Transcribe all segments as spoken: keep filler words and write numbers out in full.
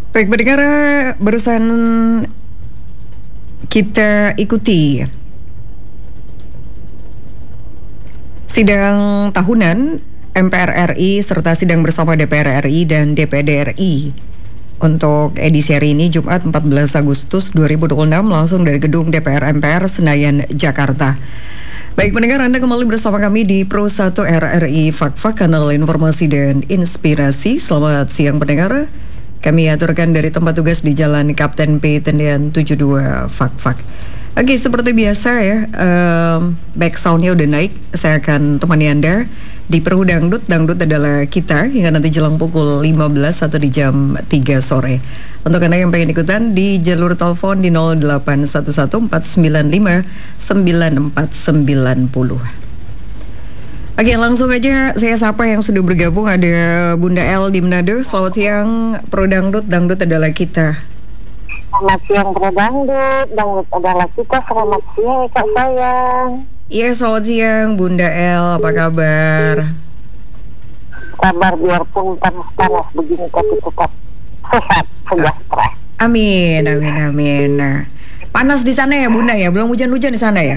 Baik, pendengar, barusan kita ikuti sidang tahunan M P R R I serta sidang bersama D P R R I dan D P D R I untuk edisi hari ini Jumat empat belas Agustus dua ribu dua puluh enam langsung dari gedung D P R M P R Senayan, Jakarta. Baik pendengar, Anda kembali bersama kami di Pro satu R R I Fak-Fak, kanal informasi dan inspirasi. Selamat siang pendengar. Kami aturkan dari tempat tugas di Jalan Kapten P Tendian tujuh puluh dua Fak-Fak. Oke, seperti biasa ya, um, back soundnya udah naik. Saya akan temani Anda di Peru Dangdut. Dangdut adalah kita hingga nanti jelang pukul lima belas atau di jam tiga sore. Untuk Anda yang pengen ikutan di jalur telepon di nol delapan satu satu empat sembilan lima sembilan empat sembilan nol. Oke, langsung aja saya sapa yang sudah bergabung. Ada Bunda El di Manado. Selamat siang, Pro Dangdut. Dangdut adalah kita. Selamat siang, Pro Dangdut. Dangdut adalah kita. Selamat siang, Kak sayang. Iya, selamat siang, Bunda El. Apa kabar? Kabar biarpun panas-panas begini tapi tetap sehat, sejahtera. Amin, amin, amin. Nah, panas di sana ya, Bunda ya? Belum hujan-hujan di sana ya?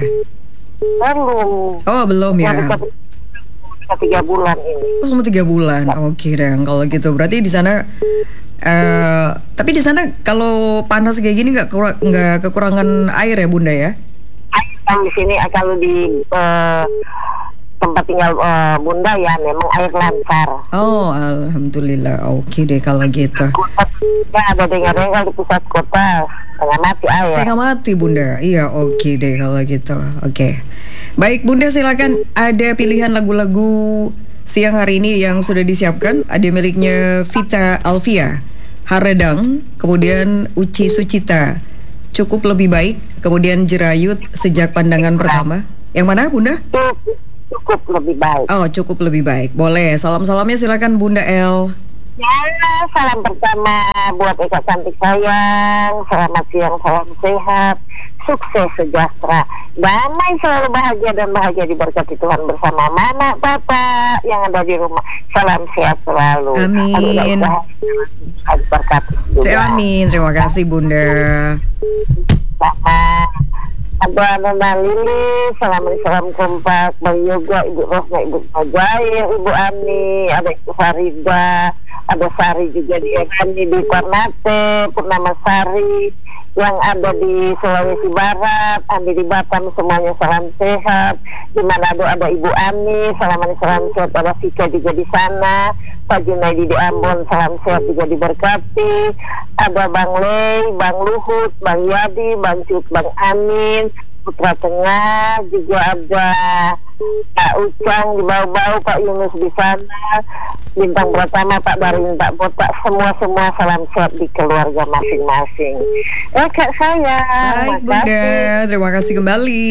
Belum. Oh, belum ya? Tiga bulan ini. Oh, selama tiga bulan. Oke deh, kalau gitu berarti di sana. Uh, tapi di sana kalau panas kayak gini nggak kurang nggak kekurangan air ya Bunda ya? Air di sini kalau di uh, tempat tinggal uh, Bunda ya memang air lancar. Oh, alhamdulillah. Oke deh kalau gitu. Ya, ada dengar-dengar di pusat kota setengah mati air. Setengah mati Bunda. Iya, oke deh kalau gitu. Oke. Baik Bunda, silakan. Ada pilihan lagu-lagu siang hari ini yang sudah disiapkan. Ada miliknya Vita Alvia, Haredang, kemudian Uci Sucita, Cukup Lebih Baik, kemudian Jerayut Sejak Pandangan Pertama. Yang mana Bunda? Cukup Lebih Baik. Oh, Cukup Lebih Baik. Boleh. Salam-salamnya silakan Bunda El. Ya, salam pertama buat Eka cantik sayang. Selamat siang, salam sehat, sukses, sejahtera, damai, selalu bahagia dan bahagia diberkati Tuhan bersama mama, papa yang ada di rumah. Salam sehat selalu. Amin. Diberkati juga. Amin. Terima kasih Bunda. Sama ada Nona Lili, salam salam kompak, Bang Yoga, Ibu Rosna, Ibu Majair, Ibu Ani, ada Ibu Farida, ada Sari juga di Ekani di Ternate, Purnama Sari yang ada di Sulawesi Barat, Andi di Batam, semuanya salam sehat. Di Manado ada Ibu Ani, salam salam sehat, ada Vika juga di sana, Pak Junaidi di Ambon, salam sehat juga diberkati. Ada Bang Lei, Bang Luhut, Bang Yadi, Bang Cut, Bang Amin, Putra Tengah, juga ada Pak Ucang di bau-bau, Pak Yunus di sana, Bintang Pratama, Pak Darin, Pak Botak, semua-semua salam sehat di keluarga masing-masing. Eh Kak saya. Baik Bunda, terima kasih kembali.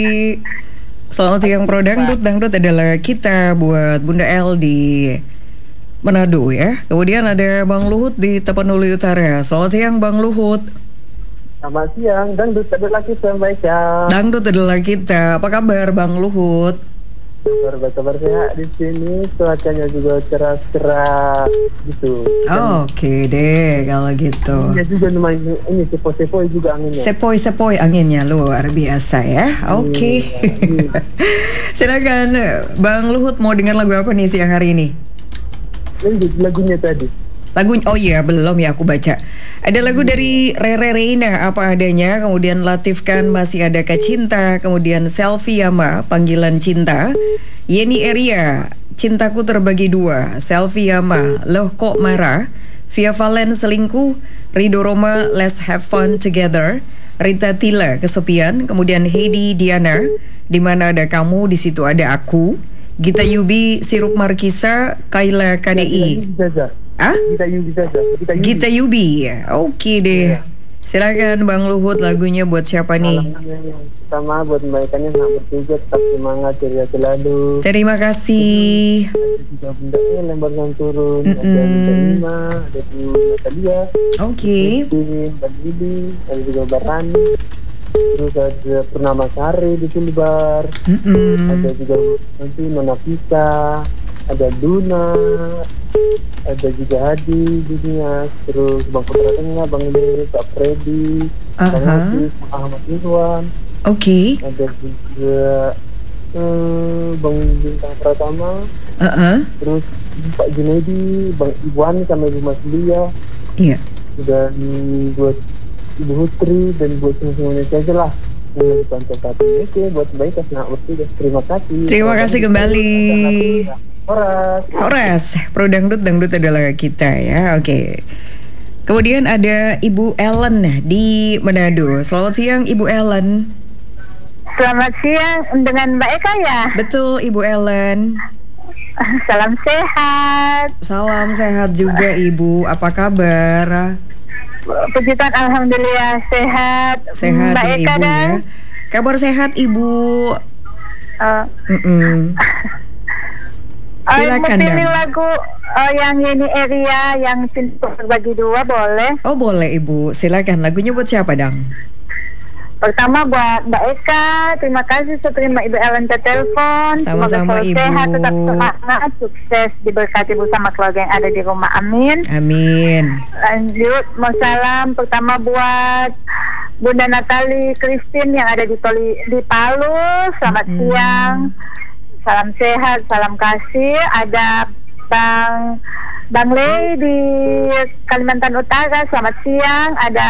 Selamat siang Pro Dangdut. Dangdut adalah kita buat Bunda El di Manado ya. Kemudian ada Bang Luhut di Tapanuli Utara. Selamat siang Bang Luhut. Selamat siang, Dangdut adalah kita, baik ya. Dangdut adalah kita. Apa kabar Bang Luhut? Kabar kabar sehat di sini, cuacanya juga cerah-cerah gitu. Oh, oke okay deh kalau gitu. Iya juga lumayan ini sepoi-sepoi juga anginnya. Sepoi-sepoi anginnya luar biasa ya. Oke. Okay. Iya, iya. Silakan Bang Luhut, mau dengar lagu apa nih siang hari ini? Lanjut lagunya tadi. Lagu, oh iya belum ya aku baca. Ada lagu dari Rere Reina, Apa Adanya, kemudian Latif Khan, Masih Adakah Cinta, kemudian Selfie Yama, Panggilan Cinta, Yeni Eria, Cintaku Terbagi Dua, Selfie Yama, Loh Kok Marah, Via Valen Selingkuh, Rido Roma, Let's Have Fun Together, Rita Tila, Kesepian, kemudian Heidi Diana, Di Mana Ada Kamu, Di Situ Ada Aku, Gita Yubi, Sirup Markisa, Kaila K D I. Ah? Gita Yubi saja. Gita Yubi. Gita Yubi. Oke deh. Yeah. Silakan Bang Luhut, lagunya buat siapa nih? Yang pertama buat membaikannya sangat bertugas, tetap semangat, ceria selalu. Terima kasih. Ada juga Bunda El yang baru turun. Mm-mm. Ada Bunda Ima, ada Bu Natalia. Oke. Okay. Bang Bibi, ada juga Barani. Terus ada Purnama Sari di Sulbar. Mm-mm. Ada juga nanti Nona Vita, ada Duna, ada juga Hadi, Didinya, terus Bang Putra Tengah, Bang Lili, Pak Freddy, Bang Aha. Hafiz, Ahmad Irwan, Oke. ada juga hmm, Bang Bintang Pratama, Uh-uh. terus Pak Junaidi, Bang Iwan sama Ibu Mas Lia, Iya. dan buat Ibu Hutri dan buat semuanya aja lah yang ditonton ini. Oke, buat baik kasih nak waktu. Terima kasih. Terima kasih kembali. Horas. Horas, Pro Dangdut, Dangdut adalah kita ya. Oke. Kemudian ada Ibu Ellen di Manado. Selamat siang Ibu Ellen. Selamat siang dengan Mbak Eka ya. Betul Ibu Ellen. Salam sehat. Salam sehat juga Ibu. Apa kabar? Puji Tuhan, alhamdulillah sehat. Sehat Mbak ya Eka Ibu dan ya. Kabar sehat Ibu. uh, Mm-mm. uh, Silakan, mau pilih Dan. lagu uh, yang ini area yang pintu bagi dua boleh. Oh boleh Ibu. Silakan. Lagunya buat siapa Dang? Pertama buat Mbak Eka, terima kasih sudah terima Ibu Ellen ke telepon. Sama-sama, Semoga selalu Ibu. sehat, tetap semangat, sukses, diberkati bersama keluarga yang ada di rumah. Amin. Amin. Lanjut, mau salam pertama buat Bunda Natali Christine yang ada di Toli, di Palu. Selamat Hmm. siang, salam sehat, salam kasih. Ada Bang Bang Lei di Kalimantan Utara. Selamat siang. Ada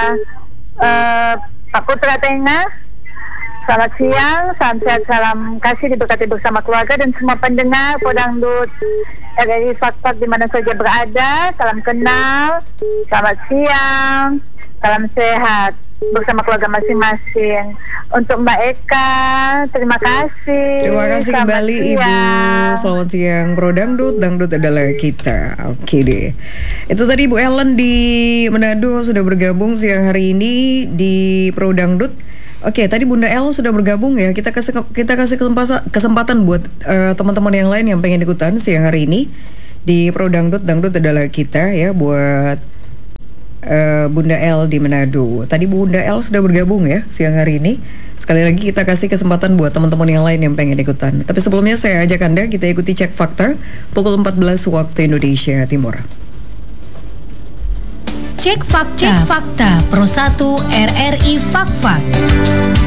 eh, Pak Putra Tengah. Selamat siang, salam sehat, salam kasih diberkati bersama keluarga dan semua pendengar Podangdut R R I Fakfak di mana saja berada. Salam kenal, selamat siang, salam sehat bersama keluarga masing-masing. Untuk Mbak Eka, terima kasih. Terima kasih Selamat kembali Ibu. siang. Selamat siang Pro Dangdut, Dangdut adalah kita. Oke deh. Itu tadi Ibu Ellen di Manado sudah bergabung siang hari ini di Pro Dangdut. Oke, tadi Bunda El sudah bergabung ya. Kita kasih kita kasih kesempatan kesempatan buat eh, teman-teman yang lain yang pengen ikutan siang hari ini di Pro Dangdut, Dangdut adalah kita ya, buat eh, Bunda El di Manado. Tadi Bunda El sudah bergabung ya siang hari ini. Sekali lagi kita kasih kesempatan buat teman-teman yang lain yang pengen ikutan. Tapi sebelumnya saya ajak Anda kita ikuti cek fakta pukul empat belas waktu Indonesia Timur. Cek fakta, cek fakta Pro satu R R I Fakfak.